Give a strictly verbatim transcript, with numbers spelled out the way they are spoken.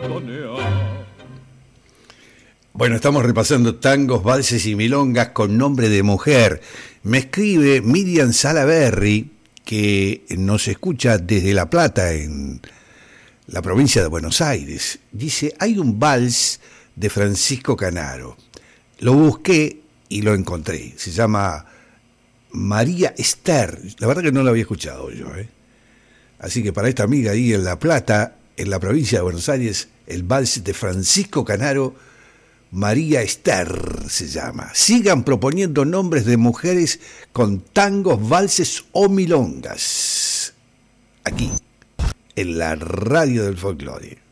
montonear. Bueno, estamos repasando tangos, valses y milongas con nombre de mujer. Me escribe Miriam Salaberry, que nos escucha desde La Plata, en la provincia de Buenos Aires. Dice, hay un vals de Francisco Canaro. Lo busqué y lo encontré. Se llama María Esther. La verdad que no lo había escuchado yo, ¿eh? Así que para esta amiga ahí en La Plata, en la provincia de Buenos Aires, el vals de Francisco Canaro, María Esther se llama. Sigan proponiendo nombres de mujeres con tangos, valses o milongas. Aquí, en la radio del folclore.